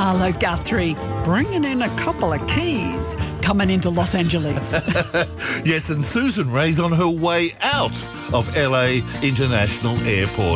Carla Guthrie, bringing in a couple of keys, coming into Los Angeles. Yes, and Susan Ray's on her way out of LA International Airport.